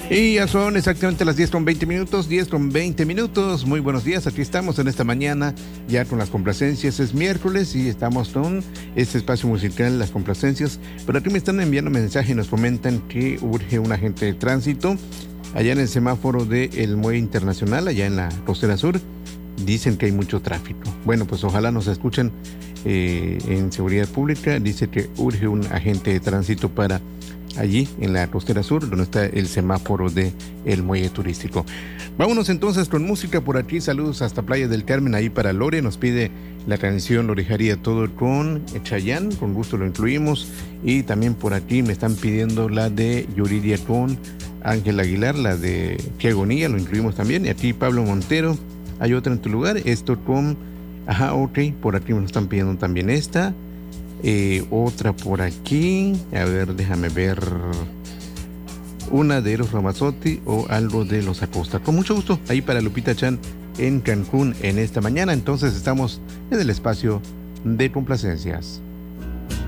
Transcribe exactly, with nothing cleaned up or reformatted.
Y ya son exactamente las diez con veinte minutos, diez con veinte minutos. Muy buenos días, aquí estamos en esta mañana ya con las complacencias. Es miércoles y estamos con este espacio musical, las complacencias. Pero aquí me están enviando mensaje y nos comentan que urge un agente de tránsito allá en el semáforo del Muelle Internacional, allá en la Costera Sur. Dicen que hay mucho tráfico. Bueno, pues ojalá nos escuchen eh, en seguridad pública. Dice que urge un agente de tránsito para allí en la Costera Sur, donde está el semáforo de el muelle turístico. Vámonos entonces con música por aquí. Saludos hasta Playa del Carmen, ahí para Lore. Nos pide la canción Lorejaría Todo con Chayanne, con gusto lo incluimos. Y también por aquí me están pidiendo la de Yuridia con Ángel Aguilar, la de Qué Agonía, lo incluimos también. Y aquí Pablo Montero, hay otra en tu lugar, esto con, ajá, ok, por aquí me lo están pidiendo también esta. Eh, otra por aquí, a ver, déjame ver, una de Eros Ramazzotti o algo de Los Acosta. Con mucho gusto, ahí para Lupita Chan en Cancún en esta mañana. Entonces estamos en el espacio de complacencias.